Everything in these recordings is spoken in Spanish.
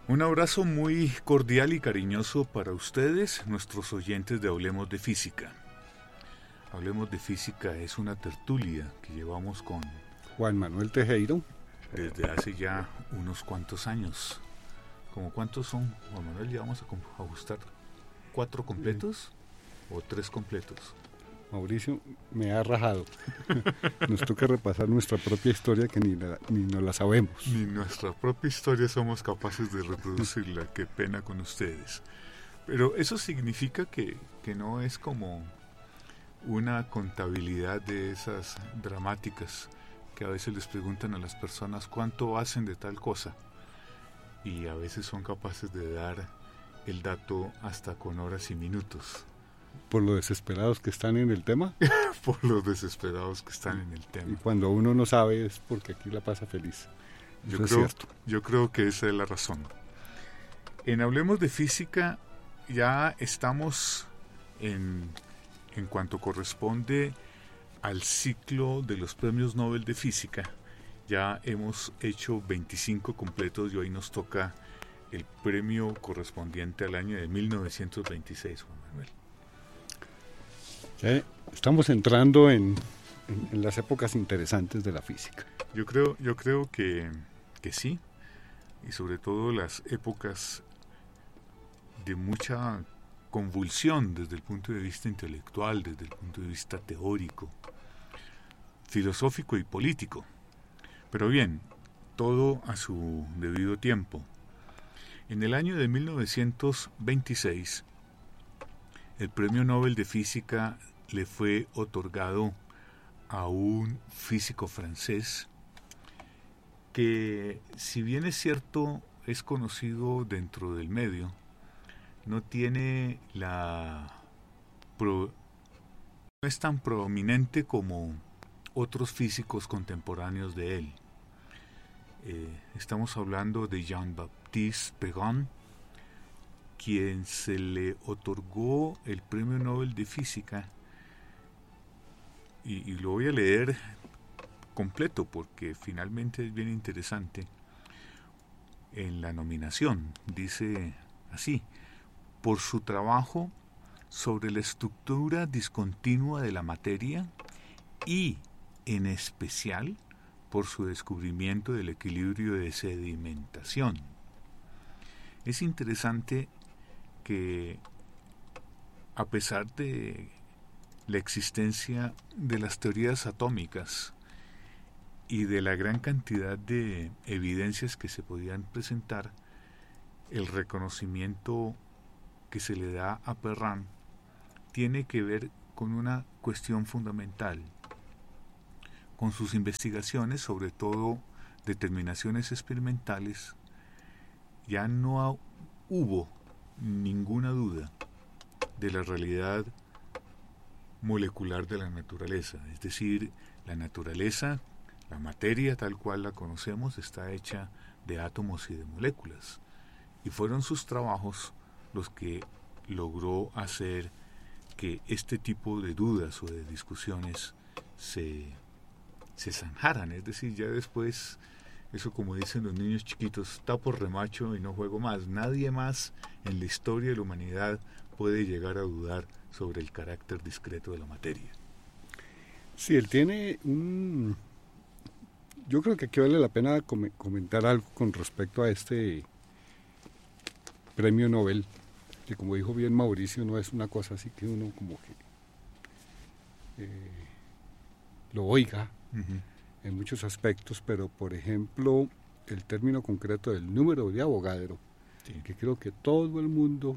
Un abrazo muy cordial y cariñoso para ustedes, nuestros oyentes de Hablemos de Física. Hablemos de Física es una tertulia que llevamos con Juan Manuel Tejero desde hace ya unos cuantos años. ¿Cómo cuántos son, Juan Manuel? Ya vamos a ajustar. ¿4 completos o 3 completos? Mauricio me ha rajado. Nos toca repasar nuestra propia historia que ni nos la sabemos. Ni nuestra propia historia somos capaces de reproducirla. Qué pena con ustedes. Pero eso significa que no es como una contabilidad de esas dramáticas que a veces les preguntan a las personas cuánto hacen de tal cosa. Y a veces son capaces de dar el dato hasta con horas y minutos. Por lo desesperados que están en el tema. Por los desesperados que están en el tema. Y cuando uno no sabe es porque aquí la pasa feliz. Yo creo que esa es la razón. En Hablemos de Física ya estamos en cuanto corresponde al ciclo de los premios Nobel de Física. Ya hemos hecho 25 completos y hoy nos toca el premio correspondiente al año de 1926, Juan Manuel. Estamos entrando en las épocas interesantes de la física. Yo creo que sí, y sobre todo las épocas de mucha convulsión desde el punto de vista intelectual, desde el punto de vista teórico, filosófico y político. Pero bien, todo a su debido tiempo. En el año de 1926, el Premio Nobel de Física le fue otorgado a un físico francés que, si bien es cierto, es conocido dentro del medio, no es tan prominente como otros físicos contemporáneos de él. Estamos hablando de Jean-Baptiste Perrin, quien se le otorgó el Premio Nobel de Física, y lo voy a leer completo porque finalmente es bien interesante. En la nominación dice así: por su trabajo sobre la estructura discontinua de la materia y, en especial, por su descubrimiento del equilibrio de sedimentación. Es interesante que, a pesar de la existencia de las teorías atómicas y de la gran cantidad de evidencias que se podían presentar, el reconocimiento que se le da a Perrin tiene que ver con una cuestión fundamental, con sus investigaciones, sobre todo determinaciones experimentales. Ya no hubo ninguna duda de la realidad molecular de la naturaleza, es decir, la naturaleza, la materia tal cual la conocemos, está hecha de átomos y de moléculas, y fueron sus trabajos los que logró hacer que este tipo de dudas o de discusiones se zanjaran. Es decir, ya después, eso como dicen los niños chiquitos, tapo remacho y no juego más. Nadie más en la historia de la humanidad puede llegar a dudar sobre el carácter discreto de la materia. Sí, él tiene un... Yo creo que aquí vale la pena comentar algo con respecto a este premio Nobel, que, como dijo bien Mauricio, no es una cosa así que uno como que lo oiga en muchos aspectos, pero por ejemplo el término concreto del número de Avogadro, sí, que creo que todo el mundo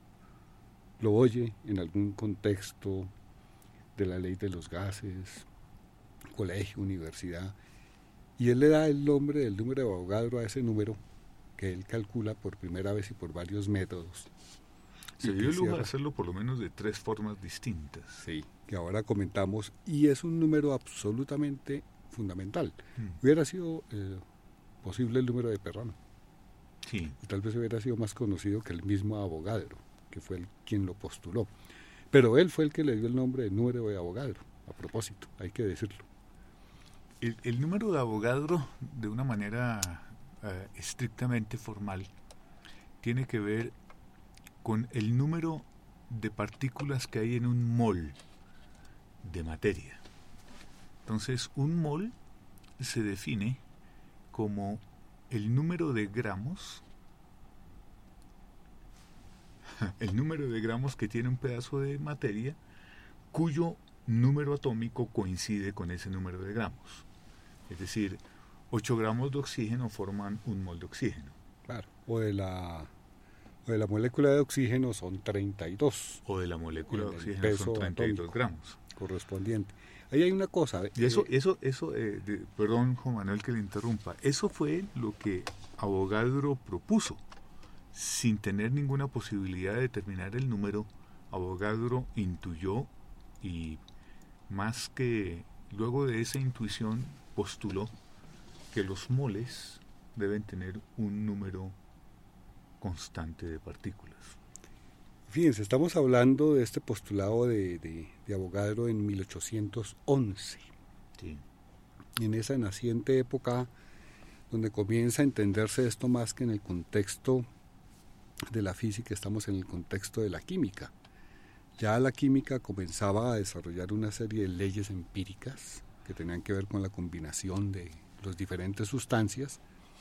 lo oye en algún contexto de la ley de los gases, colegio, universidad, y él le da el nombre del número de Avogadro a ese número que él calcula por primera vez y por varios métodos. Se dio lugar a hacerlo por lo menos de 3 formas distintas. Sí, que ahora comentamos, y es un número absolutamente fundamental. Hubiera sido posible el número de Perrin. Sí. Y tal vez hubiera sido más conocido que el mismo Avogadro, que fue quien lo postuló. Pero él fue el que le dio el nombre de número de Avogadro, a propósito, hay que decirlo. El número de Avogadro, de una manera estrictamente formal, tiene que ver con el número de partículas que hay en un mol de materia. Entonces, un mol se define como el número de gramos que tiene un pedazo de materia cuyo número atómico coincide con ese número de gramos. Es decir, 8 gramos de oxígeno forman un mol de oxígeno. Claro. O de la molécula de oxígeno son 32. O de la molécula de oxígeno son 32 gramos. Correspondiente. Ahí hay una cosa. Y perdón, Juan Manuel, que le interrumpa. Eso fue lo que Avogadro propuso. Sin tener ninguna posibilidad de determinar el número, Avogadro intuyó y más que luego de esa intuición postuló que los moles deben tener un número constante de partículas. Fíjense, estamos hablando de este postulado de Avogadro en 1811. Sí. En esa naciente época donde comienza a entenderse esto más que en el contexto de la física, estamos en el contexto de la química. Ya la química comenzaba a desarrollar una serie de leyes empíricas que tenían que ver con la combinación de las diferentes sustancias,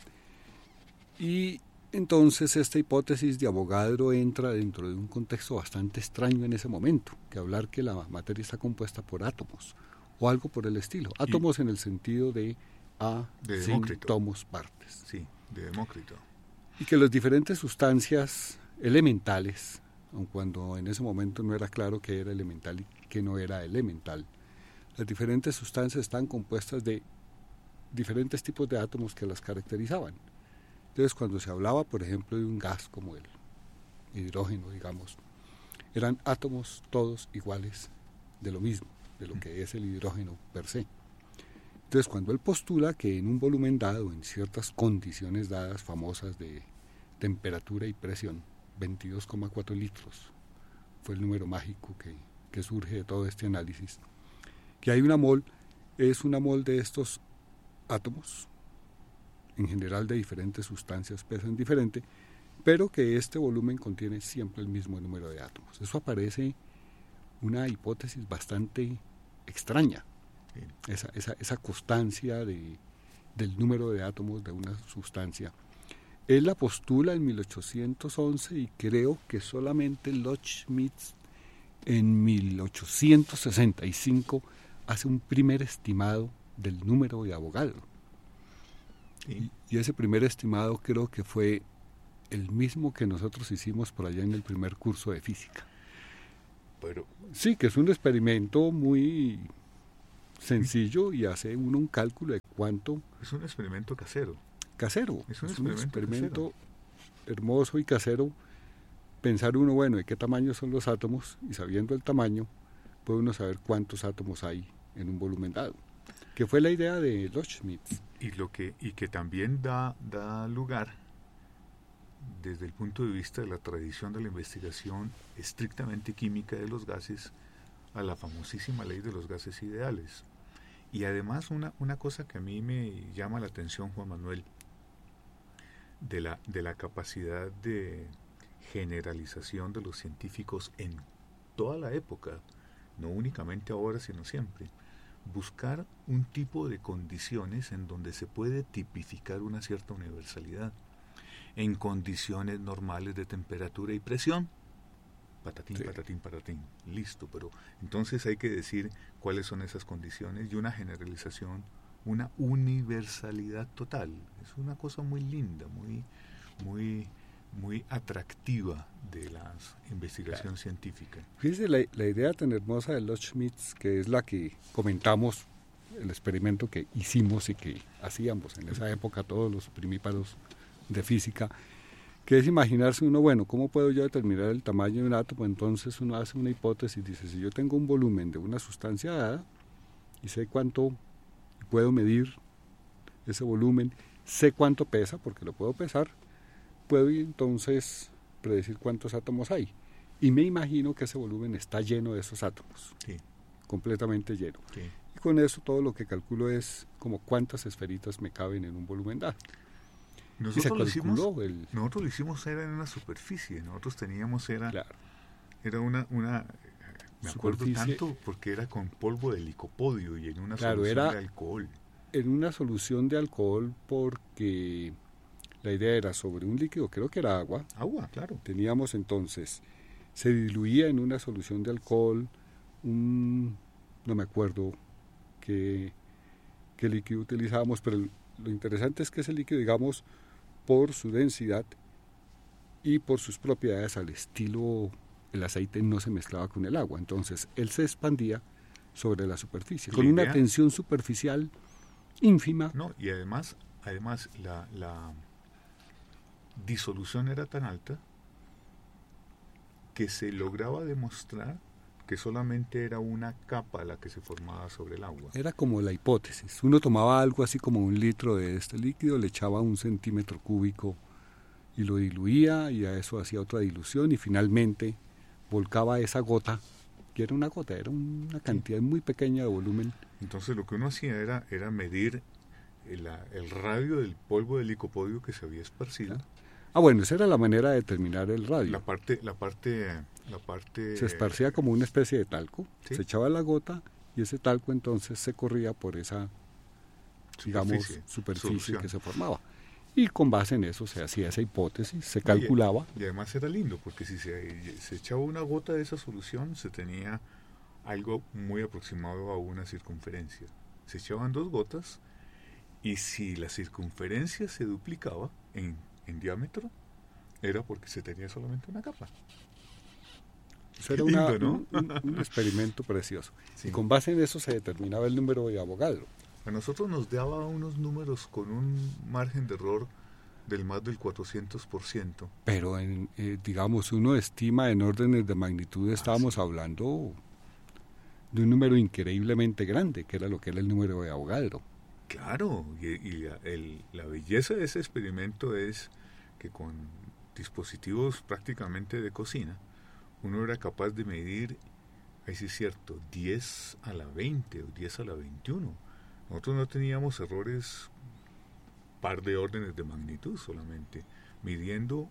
y entonces esta hipótesis de Avogadro entra dentro de un contexto bastante extraño en ese momento, que hablar que la materia está compuesta por átomos o algo por el estilo. Átomos en el sentido de tomos partes. Sí, de Demócrito. Y que las diferentes sustancias elementales, aun cuando en ese momento no era claro qué era elemental y qué no era elemental, las diferentes sustancias están compuestas de diferentes tipos de átomos que las caracterizaban. Entonces, cuando se hablaba, por ejemplo, de un gas como el hidrógeno, digamos, eran átomos todos iguales de lo mismo, de lo que es el hidrógeno per se. Entonces, cuando él postula que en un volumen dado, en ciertas condiciones dadas famosas de temperatura y presión, 22,4 litros fue el número mágico que surge de todo este análisis, que hay una mol, es una mol de estos átomos, en general de diferentes sustancias, pesan diferente, pero que este volumen contiene siempre el mismo número de átomos. Eso aparece una hipótesis bastante extraña, esa constancia del número de átomos de una sustancia. Él la postula en 1811 y creo que solamente Loschmidt en 1865 hace un primer estimado del número de Avogadro. Sí. Y ese primer estimado creo que fue el mismo que nosotros hicimos por allá en el primer curso de física. Pero sí, que es un experimento muy sencillo y hace uno un cálculo de cuánto... Es un experimento casero. Es un experimento hermoso y casero. Pensar uno, bueno, de qué tamaño son los átomos, y sabiendo el tamaño, puede uno saber cuántos átomos hay en un volumen dado, que fue la idea de Loschmidt. Y que también da lugar, desde el punto de vista de la tradición de la investigación estrictamente química de los gases, a la famosísima ley de los gases ideales. Y además una cosa que a mí me llama la atención, Juan Manuel, de la capacidad de generalización de los científicos en toda la época, no únicamente ahora, sino siempre, buscar un tipo de condiciones en donde se puede tipificar una cierta universalidad. En condiciones normales de temperatura y presión, patatín, sí. Patatín, patatín, listo, pero entonces hay que decir cuáles son esas condiciones y una generalización, una universalidad total. Es una cosa muy linda, muy atractiva de la investigación científica. Fíjese la idea tan hermosa de Loschmidt, que es la que comentamos, el experimento que hicimos y que hacíamos en esa época todos los primíparos de física, que es imaginarse uno, bueno, ¿cómo puedo yo determinar el tamaño de un átomo? Entonces uno hace una hipótesis, dice, si yo tengo un volumen de una sustancia dada y sé cuánto puedo medir ese volumen, sé cuánto pesa, porque lo puedo pesar, puedo entonces predecir cuántos átomos hay. Y me imagino que ese volumen está lleno de esos átomos, sí. Completamente lleno. Sí. Y con eso todo lo que calculo es como cuántas esferitas me caben en un volumen dado. Nosotros lo hicimos era en una superficie. Nosotros teníamos era una me acuerdo tanto porque era con polvo de licopodio y en una solución de alcohol. En una solución de alcohol porque la idea era sobre un líquido, creo que era agua. Agua, claro. Teníamos entonces, se diluía en una solución de alcohol, no me acuerdo qué líquido utilizábamos, pero lo interesante es que ese líquido, digamos, por su densidad y por sus propiedades al estilo, el aceite no se mezclaba con el agua, entonces él se expandía sobre la superficie, con una tensión superficial ínfima. No, y además la disolución era tan alta que se lograba demostrar que solamente era una capa la que se formaba sobre el agua. Era como la hipótesis. Uno tomaba algo así como 1 litro de este líquido, le echaba 1 centímetro cúbico y lo diluía, y a eso hacía otra dilución y finalmente volcaba esa gota, que era una gota, era una cantidad muy pequeña de volumen. Entonces lo que uno hacía era medir el radio del polvo de licopodio que se había esparcido. Bueno, esa era la manera de determinar el radio. La parte se esparcía como una especie de talco, ¿sí? Se echaba la gota y ese talco entonces se corría por esa, digamos, superficie que se formaba. Y con base en eso se hacía esa hipótesis, se calculaba. Y además era lindo, porque si se echaba una gota de esa solución, se tenía algo muy aproximado a una circunferencia. Se echaban 2 gotas, y si la circunferencia se duplicaba en diámetro, era porque se tenía solamente una capa. Eso era lindo, ¿no? un experimento precioso. Sí. Y con base en eso se determinaba el número de Avogadro. A nosotros nos daba unos números con un margen de error del más del 400%. Pero, digamos, uno estima en órdenes de magnitud, estábamos hablando de un número increíblemente grande, que era lo que era el número de Avogadro. Claro, y la belleza de ese experimento es que con dispositivos prácticamente de cocina, uno era capaz de medir, ahí sí es cierto, 10 a la 20 o 10 a la 21. Nosotros no teníamos errores par de órdenes de magnitud solamente, midiendo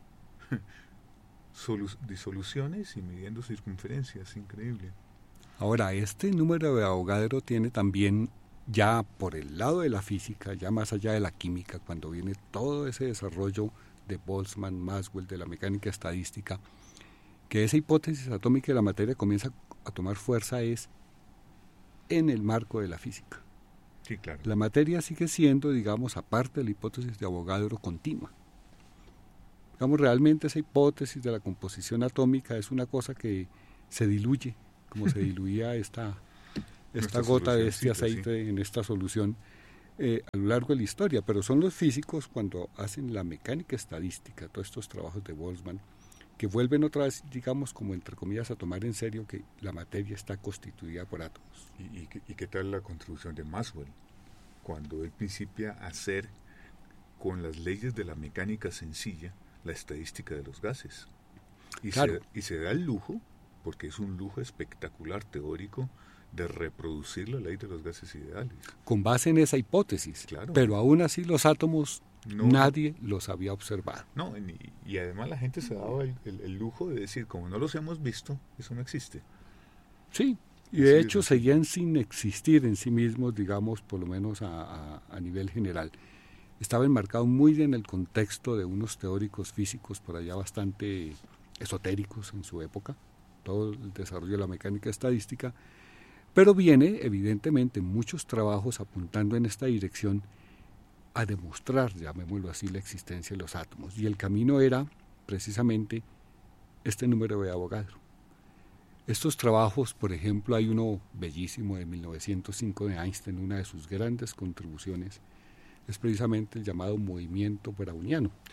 disoluciones y midiendo circunferencias, increíble. Ahora, este número de Avogadro tiene también, ya por el lado de la física, ya más allá de la química, cuando viene todo ese desarrollo de Boltzmann, Maxwell, de la mecánica estadística, que esa hipótesis atómica de la materia comienza a tomar fuerza es en el marco de la física. Sí, claro. La materia sigue siendo, digamos, aparte de la hipótesis de Avogadro, continua. Digamos, realmente esa hipótesis de la composición atómica es una cosa que se diluye, como se diluía esta gota de este aceite en esta solución a lo largo de la historia, pero son los físicos cuando hacen la mecánica estadística, todos estos trabajos de Boltzmann, que vuelven otra vez, digamos, como entre comillas, a tomar en serio que la materia está constituida por átomos. ¿Y qué tal la contribución de Maxwell? Cuando él principia a hacer, con las leyes de la mecánica sencilla, la estadística de los gases. Y se da el lujo, porque es un lujo espectacular teórico, de reproducir la ley de los gases ideales. Con base en esa hipótesis, claro. Pero aún así los átomos nadie los había observado. No, y además la gente se daba el lujo de decir, como no los hemos visto, eso no existe. Sí, y de hecho seguían sin existir en sí mismos, digamos, por lo menos a nivel general. Estaba enmarcado muy bien en el contexto de unos teóricos físicos por allá bastante esotéricos en su época, todo el desarrollo de la mecánica estadística, pero viene evidentemente muchos trabajos apuntando en esta dirección a demostrar, llamémoslo así, la existencia de los átomos. Y el camino era precisamente este número de Avogadro. Estos trabajos, por ejemplo, hay uno bellísimo de 1905 de Einstein, una de sus grandes contribuciones, es precisamente el llamado movimiento browniano. Sí.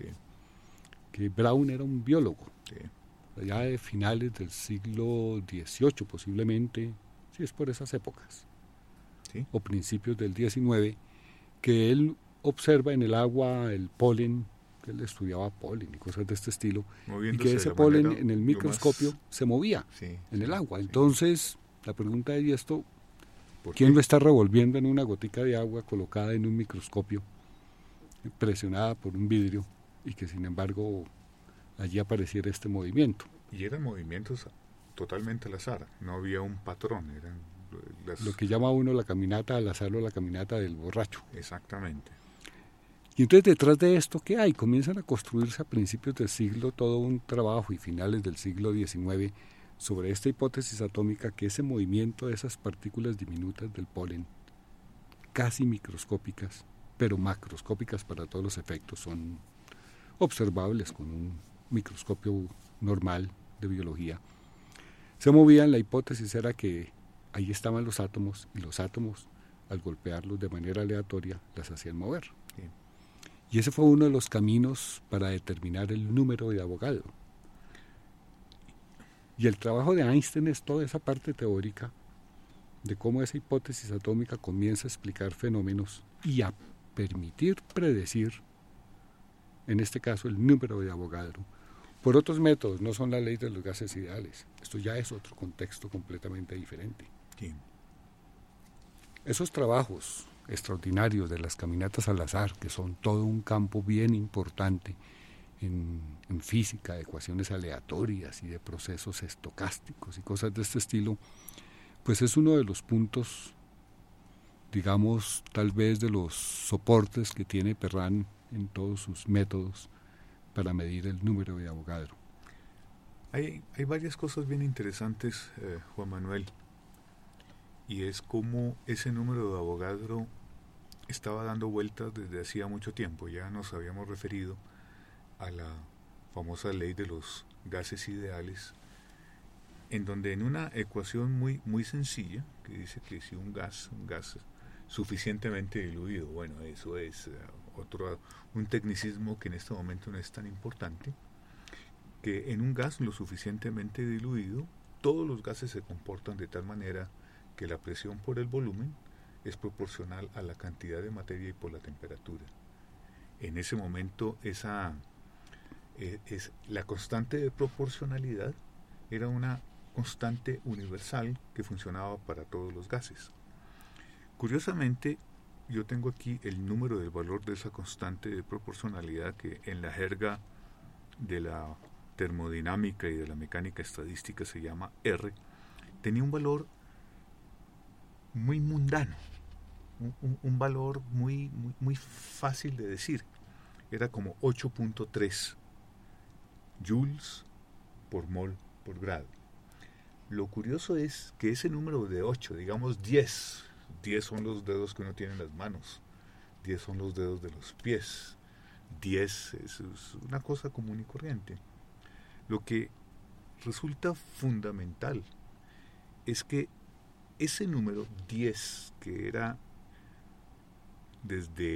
Que Brown era un biólogo, sí. Ya de finales del siglo XVIII posiblemente, sí, es por esas épocas, sí, o principios del XIX, que él observa en el agua el polen, que él estudiaba polen y cosas de este estilo, y que ese polen en el microscopio se movía en el agua. Entonces, la pregunta es, ¿y esto quién lo está revolviendo en una gotica de agua colocada en un microscopio? presionada por un vidrio y que sin embargo allí apareciera este movimiento. Y eran movimientos totalmente al azar, no había un patrón, eran lo que llama uno la caminata al azar o la caminata del borracho. Exactamente. Y entonces detrás de esto, ¿qué hay? Comienzan a construirse a principios del siglo todo un trabajo y finales del siglo XIX sobre esta hipótesis atómica que ese movimiento de esas partículas diminutas del polen, casi microscópicas, pero macroscópicas para todos los efectos, son observables con un microscopio normal de biología, se movían. La hipótesis era que ahí estaban los átomos y los átomos, al golpearlos de manera aleatoria, las hacían mover. Sí. Y ese fue uno de los caminos para determinar el número de Avogadro. Y el trabajo de Einstein es toda esa parte teórica de cómo esa hipótesis atómica comienza a explicar fenómenos y a permitir predecir, en este caso, el número de Avogadro. Por otros métodos, no son la ley de los gases ideales. Esto ya es otro contexto completamente diferente. Sí. Esos trabajos extraordinarios de las caminatas al azar, que son todo un campo bien importante en física, de ecuaciones aleatorias y de procesos estocásticos y cosas de este estilo, pues es uno de los puntos, digamos, tal vez de los soportes que tiene Perrin en todos sus métodos para medir el número de Avogadro. Hay varias cosas bien interesantes, Juan Manuel, y es cómo ese número de Avogadro estaba dando vueltas desde hacía mucho tiempo. Ya nos habíamos referido a la famosa ley de los gases ideales, en donde en una ecuación muy sencilla, que dice que si un gas suficientemente diluido, bueno, eso es un tecnicismo que en este momento no es tan importante, que en un gas lo suficientemente diluido, todos los gases se comportan de tal manera que la presión por el volumen es proporcional a la cantidad de materia y por la temperatura. En ese momento la constante de proporcionalidad era una constante universal que funcionaba para todos los gases. Curiosamente, yo tengo aquí el número del valor de esa constante de proporcionalidad que en la jerga de la termodinámica y de la mecánica estadística se llama R. Tenía un valor muy mundano, un valor muy fácil de decir. Era como 8.3 joules por mol por grado. Lo curioso es que ese número de 8, digamos 10 son los dedos que uno tiene en las manos, 10 son los dedos de los pies, 10 es una cosa común y corriente. Lo que resulta fundamental es que ese número 10, que era desde